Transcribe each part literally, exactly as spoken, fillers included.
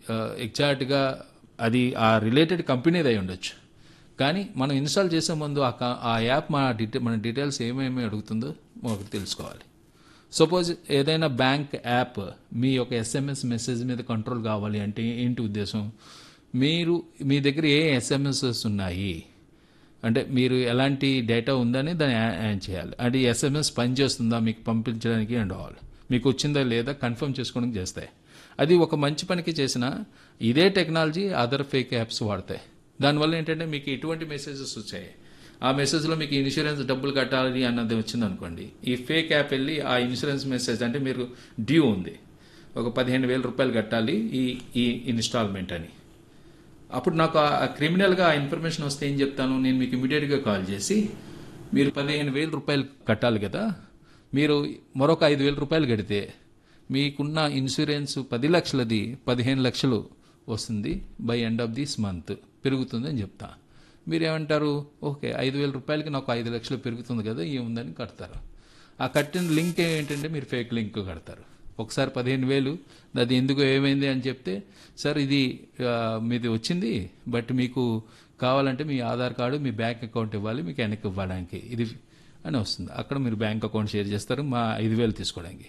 ఎగ్జాక్ట్గా అది ఆ రిలేటెడ్ కంపెనీది అయి ఉండొచ్చు. కానీ మనం ఇన్స్టాల్ చేసే ముందు ఆ క- ఆ యాప్ మన డీటెయిల్ మన డీటెయిల్స్ ఏమేమి అడుగుతుందో ఒకటి తెలుసుకోవాలి. సపోజ్ ఏదైనా బ్యాంక్ యాప్ మీ యొక్క ఎస్ఎంఎస్ మెసేజ్ మీద కంట్రోల్ కావాలి అంటే ఏంటి ఉద్దేశం? మీరు మీ దగ్గర ఏ ఎస్ఎంఎస్ఎస్ ఉన్నాయి అంటే మీరు ఎలాంటి డేటా ఉందని దాన్ని యా- యాడ్ చేయాలి. అంటే ఎస్ఎంఎస్ పనిచేస్తుందా మీకు పంపించడానికి అండ్ ఆల్ మీకు వచ్చిందా లేదా కన్ఫర్మ్ చేసుకోవడానికి చేస్తాయి. అది ఒక మంచి పనికి చేసిన ఇదే టెక్నాలజీ అదర్ ఫేక్ యాప్స్ వాడతాయి. దానివల్ల ఏంటంటే మీకు ఎటువంటి మెసేజెస్ వచ్చాయి, ఆ మెసేజ్లో మీకు ఇన్సూరెన్స్ డబ్బులు కట్టాలి అన్నది వచ్చింది అనుకోండి, ఈ ఫేక్ యాప్ వెళ్ళి ఆ ఇన్సూరెన్స్ మెసేజ్ అంటే మీరు డ్యూ ఉంది ఒక పదిహేను వేల రూపాయలు కట్టాలి ఈ ఈ ఇన్స్టాల్మెంట్ అని, అప్పుడు నాకు ఆ క్రిమినల్గా ఆ ఇన్ఫర్మేషన్ వస్తే ఏం చెప్తాను నేను మీకు ఇమీడియట్గా కాల్ చేసి మీరు పదిహేను వేల రూపాయలు కట్టాలి కదా, మీరు మరొక ఐదు వేల రూపాయలు కడితే మీకున్న ఇన్సూరెన్స్ పది లక్షలది పదిహేను లక్షలు వస్తుంది by end of this month పెరుగుతుంది అని చెప్తా. మీరేమంటారు, ఓకే ఐదు వేల రూపాయలకి నాకు ఐదు లక్షలు పెరుగుతుంది కదా ఏముందని కడతారు. ఆ కట్టిన లింక్ ఏంటంటే మీరు ఫేక్ లింక్ కడతారు. ఒకసారి పదిహేను వేలు అది ఎందుకు ఏమైంది అని చెప్తే సార్ ఇది ఆ, మీది వచ్చింది బట్ మీకు కావాలంటే మీ ఆధార్ కార్డు మీ బ్యాంక్ అకౌంట్ ఇవ్వాలి మీకు వెనక్కి ఇవ్వడానికి ఇది అని వస్తుంది. అక్కడ మీరు బ్యాంక్ అకౌంట్ షేర్ చేస్తారు మా ఐదు వేలు తీసుకోవడానికి.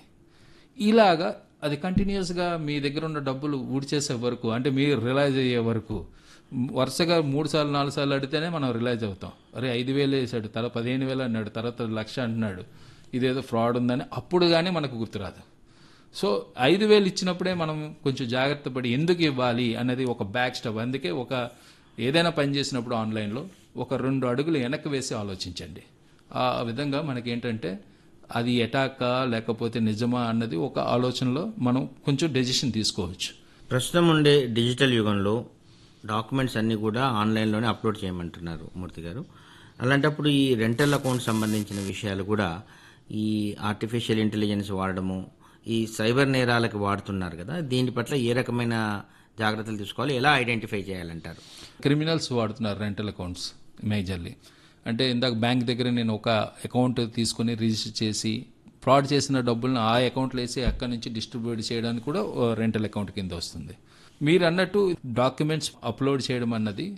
ఇలాగా అది కంటిన్యూస్గా మీ దగ్గర ఉన్న డబ్బులు ఊడ్చేసే వరకు అంటే మీరు రిలైజ్ అయ్యే వరకు వరుసగా మూడు సార్లు నాలుగు సార్లు అడితేనే మనం రిలైజ్ అవుతాం. అరే ఐదు వేలు వేసాడు తర్వాత పదిహేను వేలు అన్నాడు తర్వాత లక్ష అంటున్నాడు ఇదేదో ఫ్రాడ్ ఉందని అప్పుడు కానీ మనకు గుర్తురాదు. సో ఐదు వేలు ఇచ్చినప్పుడే మనం కొంచెం జాగ్రత్త పడి ఎందుకు ఇవ్వాలి అనేది ఒక బ్యాక్ స్టెప్. అందుకే ఒక ఏదైనా పని చేసినప్పుడు ఆన్లైన్లో ఒక రెండు అడుగులు వెనక్కి వేసి ఆలోచించండి. ఆ విధంగా మనకేంటంటే అది ఎటాకా లేకపోతే నిజమా అన్నది ఒక ఆలోచనలో మనం కొంచెం డెసిషన్ తీసుకోవచ్చు. ప్రస్తుతం ఉండే డిజిటల్ యుగంలో డాక్యుమెంట్స్ అన్నీ కూడా ఆన్లైన్లోనే అప్లోడ్ చేయమంటున్నారు మూర్తి గారు. అలాంటప్పుడు ఈ రెంటల్ అకౌంట్ సంబంధించిన విషయాలు కూడా ఈ ఆర్టిఫిషియల్ ఇంటెలిజెన్స్ వాడడము ఈ సైబర్ నేరాలకు వాడుతున్నారు కదా, దీని పట్ల ఏ రకమైన జాగ్రత్తలు తీసుకోవాలి, ఎలా ఐడెంటిఫై చేయాలంటారు? క్రిమినల్స్ వాడుతున్నారు రెంటల్ అకౌంట్స్ మేజర్లీ. అంటే ఇందాక బ్యాంక్ దగ్గర నేను ఒక అకౌంట్ తీసుకుని రిజిస్టర్ చేసి ఫ్రాడ్ చేసిన డబ్బులను ఆ అకౌంట్లో వేసి అక్కడి నుంచి డిస్ట్రిబ్యూట్ చేయడానికి కూడా రెంటల్ అకౌంట్ కింద వస్తుంది. మీరు అన్నట్టు డాక్యుమెంట్స్ అప్లోడ్ చేయడం అన్నది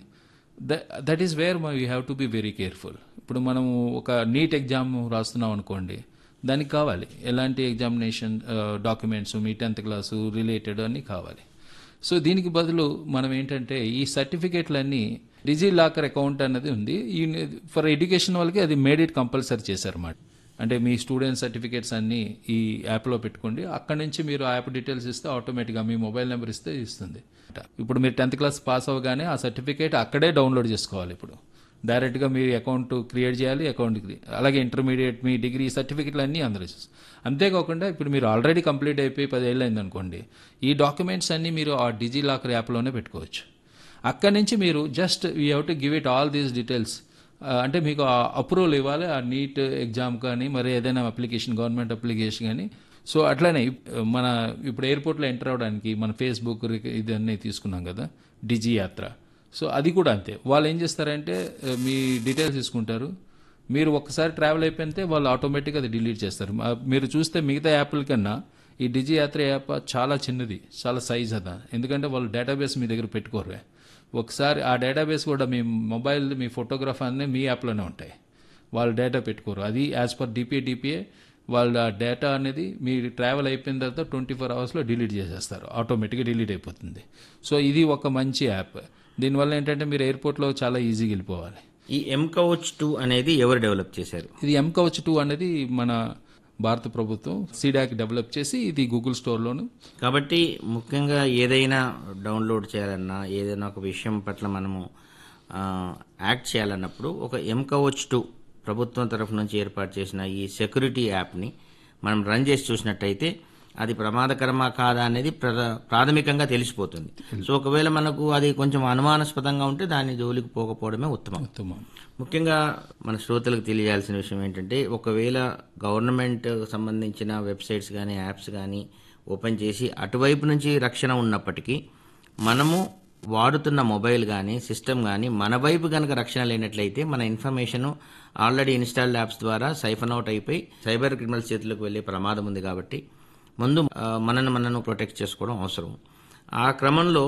that is where you have to be very careful. ఇప్పుడు మనం ఒక నీట్ ఎగ్జామ్ రాస్తున్నాం అనుకోండి, దానికి కావాలి ఎలాంటి ఎగ్జామినేషన్ డాక్యుమెంట్స్ మీ టెన్త్ క్లాసు రిలేటెడ్ అన్నీ కావాలి. సో దీనికి బదులు మనం ఏంటంటే ఈ సర్టిఫికేట్లన్నీ డిజీ లాకర్ అకౌంట్ అన్నది ఉంది. ఈ ఫర్ ఎడ్యుకేషన్ వాళ్ళకి అది మేడ్ ఇట్ కంపల్సరీ చేశారన్నమాట. అంటే మీ స్టూడెంట్ సర్టిఫికేట్స్ అన్నీ ఈ యాప్లో పెట్టుకోండి, అక్కడి నుంచి మీరు ఆ యాప్ డీటెయిల్స్ ఇస్తే ఆటోమేటిక్గా మీ మొబైల్ నెంబర్ ఇస్తే ఇస్తుంది. ఇప్పుడు మీరు టెన్త్ క్లాస్ పాస్ అవ్వగానే ఆ సర్టిఫికేట్ అక్కడే డౌన్లోడ్ చేసుకోవాలి. ఇప్పుడు డైరెక్ట్గా మీ అకౌంట్ క్రియేట్ చేయాలి, అకౌంట్ అలాగే ఇంటర్మీడియట్ మీ డిగ్రీ సర్టిఫికెట్లు అన్నీ అందరూ చూస్తారు. అంతేకాకుండా ఇప్పుడు మీరు ఆల్రెడీ కంప్లీట్ అయిపోయి పదేళ్ళు అయింది అనుకోండి, ఈ డాక్యుమెంట్స్ అన్నీ మీరు ఆ డిజీ లాకర్ యాప్లోనే పెట్టుకోవచ్చు. అక్కడి నుంచి మీరు just you have to give it all these details. అంటే మీకు అప్రూవల్ ఇవ్వాలి ఆ నీట్ ఎగ్జామ్ కానీ మరి ఏదైనా అప్లికేషన్ గవర్నమెంట్ అప్లికేషన్ కానీ. సో అట్లానే మన ఇప్పుడు ఎయిర్పోర్ట్లో ఎంటర్ అవ్వడానికి మన ఫేస్బుక్ ఇదన్నీ తీసుకున్నాం కదా డిజీ యాత్ర, సో అది కూడా అంతే. వాళ్ళు ఏం చేస్తారంటే మీ డీటెయిల్స్ తీసుకుంటారు, మీరు ఒక్కసారి ట్రావెల్ అయిపోతే వాళ్ళు ఆటోమేటిక్గా అది డిలీట్ చేస్తారు. మీరు చూస్తే మిగతా యాప్ల కన్నా ఈ డిజీ యాత్ర యాప్ చాలా చిన్నది, చాలా సైజ్ అదా, ఎందుకంటే వాళ్ళు డేటాబేస్ మీ దగ్గర పెట్టుకోరు. ఒకసారి ఆ డేటాబేస్ కూడా మీ మొబైల్ మీ ఫోటోగ్రాఫ్ అన్నీ మీ యాప్లోనే ఉంటాయి, వాళ్ళు డేటా పెట్టుకోరు. అది యాజ్ పర్ డిపిఏ డిపిఏ వాళ్ళ డేటా అనేది మీరు ట్రావెల్ అయిపోయిన తర్వాత ట్వంటీ ఫోర్ అవర్స్లో డిలీట్ చేసేస్తారు, ఆటోమేటిక్గా డిలీట్ అయిపోతుంది. సో ఇది ఒక మంచి యాప్. దీనివల్ల ఏంటంటే మీరు ఎయిర్పోర్ట్లో చాలా ఈజీగా వెళ్ళిపోవాలి. ఈ ఎం కవచ్ టూ అనేది ఎవరు డెవలప్ చేశారు? ఇది ఎం కవచ్ టూ అనేది మన భారత ప్రభుత్వం సీడాక్ డెవలప్ చేసి ఇది గూగుల్ స్టోర్లోను. కాబట్టి ముఖ్యంగా ఏదైనా డౌన్లోడ్ చేయాలన్నా ఏదైనా ఒక విషయం పట్ల మనము ఆ, యాక్ట్ చేయాలన్నప్పుడు ఒక ఎం కవచ్ టూ ప్రభుత్వం తరఫు నుంచి ఏర్పాటు చేసిన ఈ సెక్యూరిటీ యాప్ని మనం రన్ చేసి చూసినట్టయితే అది ప్రమాదకరమా కాదా అనేది ప్ర- ప్రాథమికంగా తెలిసిపోతుంది. సో ఒకవేళ మనకు అది కొంచెం అనుమానాస్పదంగా ఉంటే దాని జోలికి పోకపోవడమే ఉత్తమం. ఉత్తమం. ముఖ్యంగా మన శ్రోతలకు తెలియాల్సిన విషయం ఏంటంటే ఒకవేళ గవర్నమెంట్ సంబంధించిన వెబ్సైట్స్ కానీ యాప్స్ కానీ ఓపెన్ చేసి అటువైపు నుంచి రక్షణ ఉన్నప్పటికీ మనము వాడుతున్న మొబైల్ కానీ సిస్టమ్ కానీ మన వైపు కనుక రక్షణ లేనట్లయితే మన ఇన్ఫర్మేషన్ ఆల్రెడీ ఇన్స్టాల్డ్ యాప్స్ ద్వారా సైఫన్ అవుట్ అయిపోయి సైబర్ క్రిమినల్స్ చేతులకు వెళ్ళే ప్రమాదం ఉంది. కాబట్టి ముందు ఆ, మనను మనను ప్రొటెక్ట్ చేసుకోవడం అవసరం. ఆ క్రమంలో